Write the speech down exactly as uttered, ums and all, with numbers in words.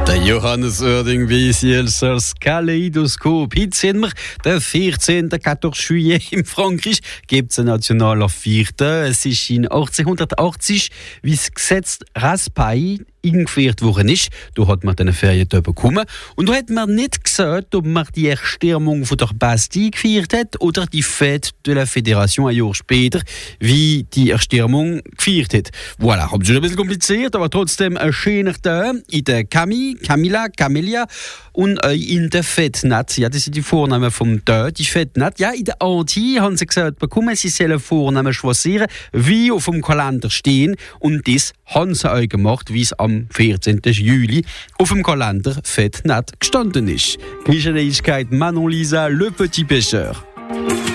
Der Johannes Oerding weiss jetzt als Kaleidoskop. Heute sind wir der vierzehnten Juillet in Frankreich. Gibt es einen nationaler Vierter. Es ist in achtzehnhundertachtzig, wie das Gesetz Raspail eingeführt worden ist. Da hat man diese Ferien bekommen. Und da hat man nicht gesagt, ob man die Erstürmung von der Bastille gefeiert hat oder die Fête de la Fédération ein Jahr später, wie die Erstürmung gefeiert hat. Voilà, ist ein bisschen kompliziert, aber trotzdem ein schöner Tag in der Camille, Camilla, Camelia und äh, in der Fête-Nat. Ja, das sind die Vornamen vom Tag, die Fête-Nat. Ja, in der Antilles haben sie gesagt bekommen, sie sollen Vornamen choisieren, wie auf dem Kalender stehen. Und das haben sie auch gemacht, wie es am vierzehnten Juli auf dem Kalender Fête-Nat gestanden ist. Gleiche Neuigkeit, Manon Lisa, Le Petit Pêcheur.